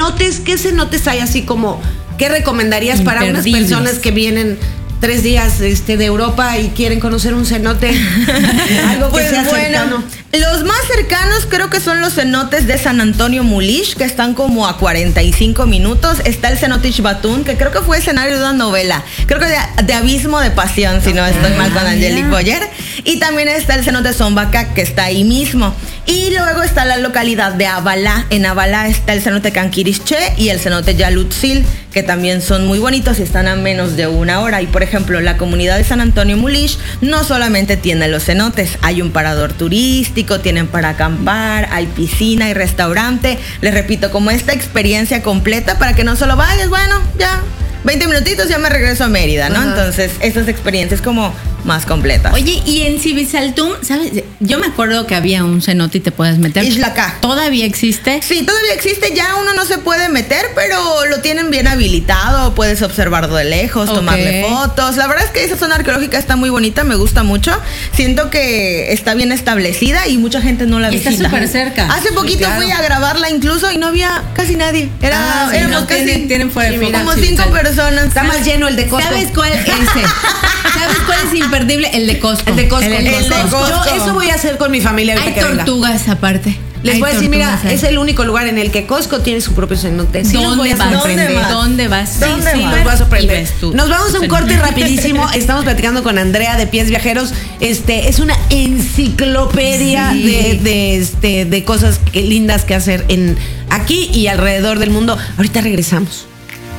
cenotes, ¿qué cenotes hay así como, qué recomendarías para unas personas que vienen 3 días de Europa y quieren conocer un cenote? Algo que sea cercano. Los más cercanos creo que son los cenotes de San Antonio Mulish, que están como a 45 minutos. Está el cenote Ixbatún, que creo que fue escenario de una novela, creo que de Abismo de Pasión, si no estoy mal, con Angelique Boyer. Y también está el cenote Zombaca, que está ahí mismo. Y luego está la localidad de Abalá. En Abalá está el cenote Canquiriché y el cenote Yalutzil, que también son muy bonitos y están a menos de 1 hora. Y por ejemplo, la comunidad de San Antonio Mulish no solamente tiene los cenotes, hay un parador turístico, tienen para acampar, hay piscina y restaurante. Les repito, como esta experiencia completa para que no solo vayas, bueno, ya 20 minutitos ya me regreso a Mérida, ¿no? Entonces, estas experiencias como más completas. Oye, y en Civisaltum, ¿sabes? Yo me acuerdo que había un cenote y te puedes meter. Islacá. ¿Todavía existe? Sí, todavía existe. Ya uno no se puede meter, pero lo tienen bien habilitado. Puedes observarlo de lejos, tomarle fotos. La verdad es que esa zona arqueológica está muy bonita, me gusta mucho. Siento que está bien establecida y mucha gente no la visita. Está súper cerca. Hace poquito fui a grabarla incluso y no había casi nadie. Éramos casi tienen fuera de como 5 personas. Está más lleno el de Costco. ¿Sabes cuál es ese? ¿Sabes cuál es imperdible? El de Costco. El de Costco. El de Costco. Yo eso voy a hacer con mi familia ahorita que venga. Hay tortugas aparte. Les voy a decir, mira, es el único lugar en el que Costco tiene su propio cenote. Sí, ¿Dónde vas? ¿Dónde vas? Sí, los voy a sorprender. Nos vamos a un corte rapidísimo. Estamos platicando con Andrea de Pies Viajeros. Es una enciclopedia de cosas lindas que hacer aquí y alrededor del mundo. Ahorita regresamos.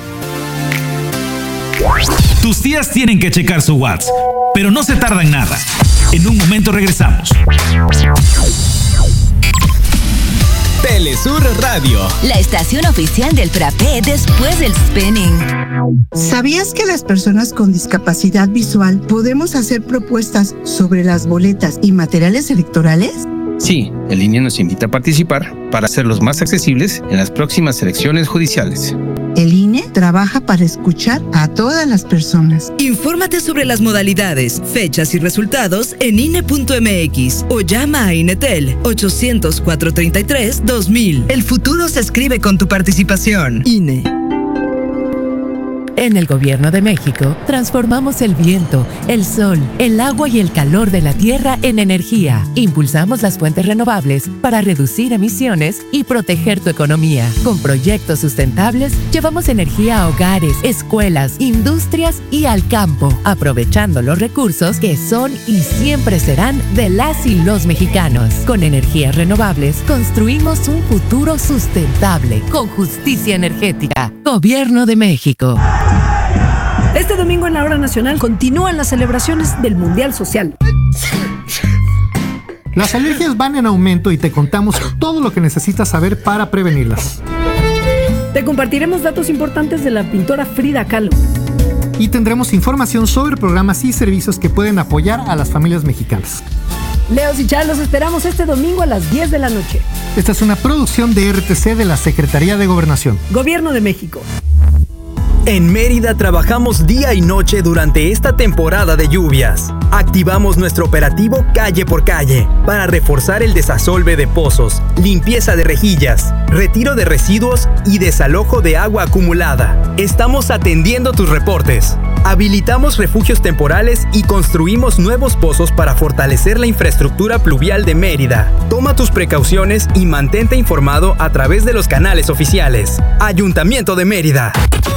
Tus tías tienen que checar su WhatsApp, pero no se tardan nada. En un momento regresamos. Telesur Radio, la estación oficial del frappé después del spinning. ¿Sabías que las personas con discapacidad visual podemos hacer propuestas sobre las boletas y materiales electorales? Sí, el INE nos invita a participar para hacerlos más accesibles en las próximas elecciones judiciales. El INE trabaja para escuchar a todas las personas. Infórmate sobre las modalidades, fechas y resultados en INE.mx o llama a INETEL 800-433-2000. El futuro se escribe con tu participación. INE. En el Gobierno de México, transformamos el viento, el sol, el agua y el calor de la tierra en energía. Impulsamos las fuentes renovables para reducir emisiones y proteger tu economía. Con proyectos sustentables, llevamos energía a hogares, escuelas, industrias y al campo, aprovechando los recursos que son y siempre serán de las y los mexicanos. Con energías renovables, construimos un futuro sustentable, con justicia energética. Gobierno de México. Este domingo en la Hora Nacional continúan las celebraciones del Mundial Social. Las alergias van en aumento y te contamos todo lo que necesitas saber para prevenirlas. Te compartiremos datos importantes de la pintora Frida Kahlo. Y tendremos información sobre programas y servicios que pueden apoyar a las familias mexicanas. Leos y Char, los esperamos este domingo a las 10 de la noche. Esta es una producción de RTC de la Secretaría de Gobernación. Gobierno de México. En Mérida trabajamos día y noche durante esta temporada de lluvias. Activamos nuestro operativo calle por calle para reforzar el desasolve de pozos, limpieza de rejillas, retiro de residuos y desalojo de agua acumulada. Estamos atendiendo tus reportes. Habilitamos refugios temporales y construimos nuevos pozos para fortalecer la infraestructura pluvial de Mérida. Toma tus precauciones y mantente informado a través de los canales oficiales. Ayuntamiento de Mérida.